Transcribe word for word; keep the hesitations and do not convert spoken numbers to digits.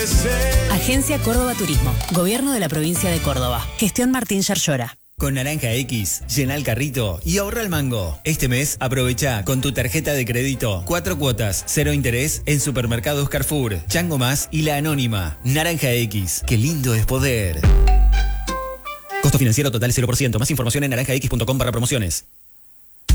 ser. Agencia Córdoba Turismo. Gobierno de la provincia de Córdoba. Gestión Martín Yarlora. Con Naranja X, llena el carrito y ahorra el mango. Este mes aprovecha con tu tarjeta de crédito. Cuatro cuotas, cero interés en Supermercados Carrefour, Chango Más y La Anónima. Naranja X, qué lindo es poder. Costo financiero total cero por ciento. Más información en naranja x punto com barra promociones.